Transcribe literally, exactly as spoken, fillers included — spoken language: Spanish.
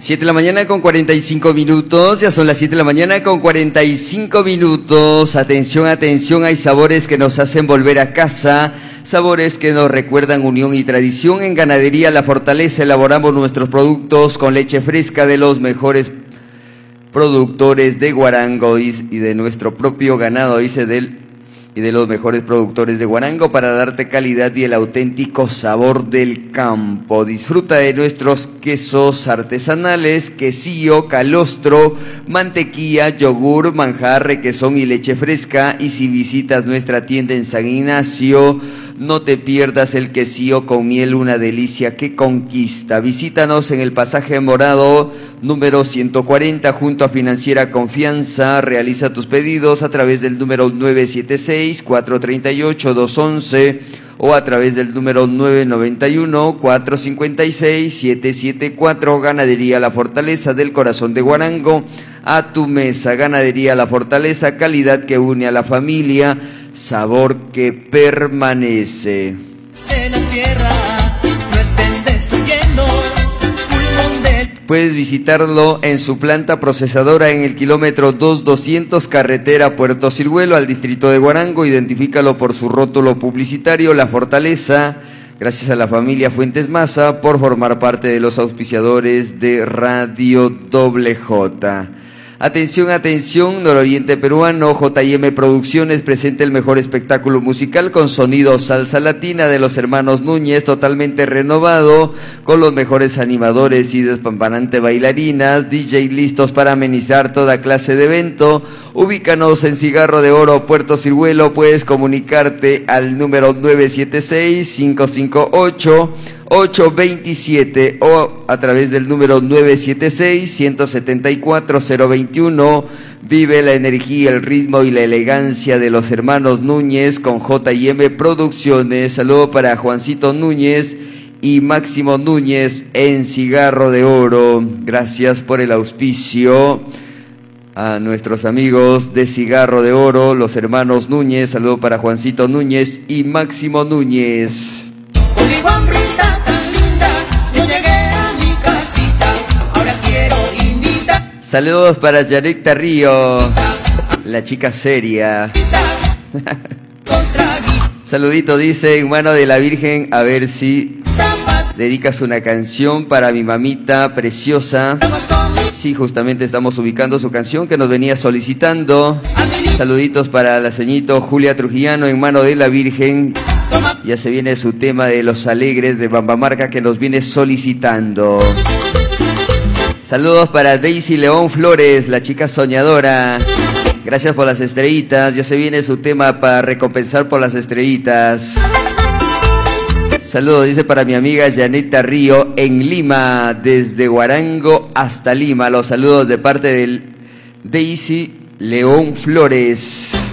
siete de la mañana con cuarenta y cinco minutos, ya son las siete de la mañana con cuarenta y cinco minutos. Atención, atención, hay sabores que nos hacen volver a casa, sabores que nos recuerdan unión y tradición. En Ganadería La Fortaleza elaboramos nuestros productos con leche fresca de los mejores productores de Huarango y de nuestro propio ganado, dice del y de los mejores productores de Huarango para darte calidad y el auténtico sabor del campo. Disfruta de nuestros quesos artesanales, quesillo, calostro, mantequilla, yogur, manjar, requesón y leche fresca. Y si visitas nuestra tienda en San Ignacio, no te pierdas el quesillo con miel, una delicia que conquista. Visítanos en el pasaje Morado número ciento cuarenta junto a Financiera Confianza. Realiza tus pedidos a través del número nueve siete seis, cuatro tres ocho, dos once o a través del número nueve nueve uno, cuatro cinco seis, siete siete cuatro. Ganadería La Fortaleza del corazón de Huarango. A tu mesa, Ganadería La Fortaleza, calidad que une a la familia, sabor que permanece. De la sierra, no estén destruyendo. Puedes visitarlo en su planta procesadora en el kilómetro dos doscientos, carretera Puerto Ciruelo al distrito de Huarango. Identifícalo por su rótulo publicitario, La Fortaleza. Gracias a la familia Fuentes Maza por formar parte de los auspiciadores de Radio Doble J. Atención, atención, Nororiente Peruano, J y M Producciones presenta el mejor espectáculo musical con sonido salsa latina de los hermanos Núñez, totalmente renovado, con los mejores animadores y despampanante bailarinas, D J listos para amenizar toda clase de evento. Ubícanos en Cigarro de Oro, Puerto Ciruelo. Puedes comunicarte al número nueve siete seis, cinco cinco ocho, ocho dos siete o a través del número nueve siete seis, uno siete cuatro, cero dos uno. Vive la energía, el ritmo y la elegancia de los hermanos Núñez con J y M Producciones. Saludo para Juancito Núñez y Máximo Núñez en Cigarro de Oro. Gracias por el auspicio a nuestros amigos de Cigarro de Oro, los hermanos Núñez. Saludo para Juancito Núñez y Máximo Núñez. Saludos para Janet Tarrío, la chica seria. Saludito, dice, en mano de la Virgen, a ver si dedicas una canción para mi mamita preciosa. Sí, justamente estamos ubicando su canción que nos venía solicitando. Saluditos para la señorita Julia Trujillano, en mano de la Virgen. Ya se viene su tema de Los Alegres de Bambamarca que nos viene solicitando. Saludos para Daisy León Flores, la chica soñadora. Gracias por las estrellitas. Ya se viene su tema para recompensar por las estrellitas. Saludos, dice, para mi amiga Janeta Río en Lima, desde Huarango hasta Lima. Los saludos de parte del Daisy León Flores.